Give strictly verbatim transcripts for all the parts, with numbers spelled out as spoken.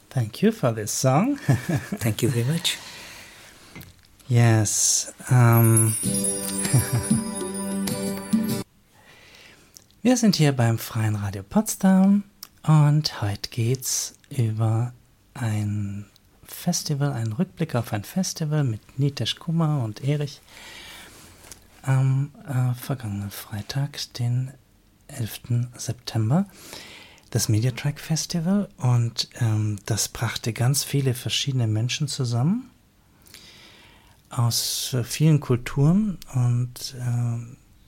Thank you for this song. Thank you very much. Yes. Um, wir sind hier beim Freien Radio Potsdam und heute geht's über ein Festival, einen Rückblick auf ein Festival mit Nitesh Kumar und Erich am äh, vergangenen Freitag, den elften September, das Mediatrack Festival, und ähm, das brachte ganz viele verschiedene Menschen zusammen aus äh, vielen Kulturen, und äh,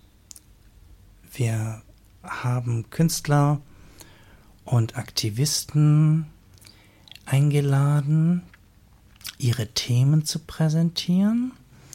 wir haben Künstler und Aktivisten eingeladen, ihre Themen zu präsentieren.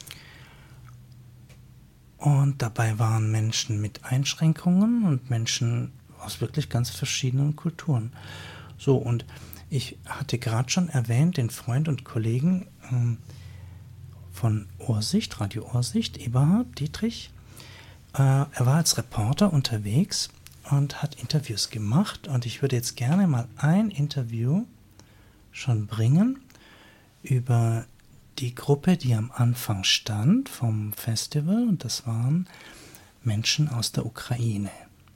Und dabei waren Menschen mit Einschränkungen und Menschen aus wirklich ganz verschiedenen Kulturen. So, und ich hatte gerade schon erwähnt, den Freund und Kollegen ähm, von Ohrsicht, Radio Ohrsicht, Eberhard Dietrich. Äh, er war als Reporter unterwegs und hat Interviews gemacht. Und ich würde jetzt gerne mal ein Interview schon bringen über die Gruppe, die am Anfang stand vom Festival, und das waren Menschen aus der Ukraine.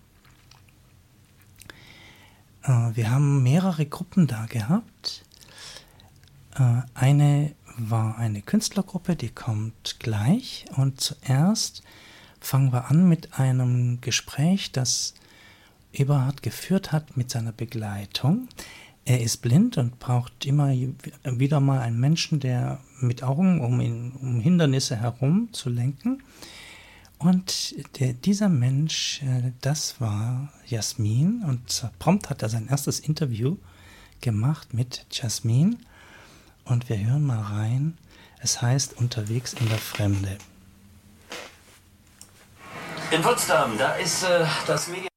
Äh, wir haben mehrere Gruppen da gehabt. Äh, eine war eine Künstlergruppe, die kommt gleich, und zuerst fangen wir an mit einem Gespräch, das Eberhard geführt hat mit seiner Begleitung. Er ist blind und braucht immer wieder mal einen Menschen, der mit Augen, um, ihn, um Hindernisse herum zu lenken. Und der, dieser Mensch, das war Jasmin, und prompt hat er sein erstes Interview gemacht mit Jasmin. Und wir hören mal rein. Es heißt Unterwegs in der Fremde. In Potsdam, da ist äh, das Media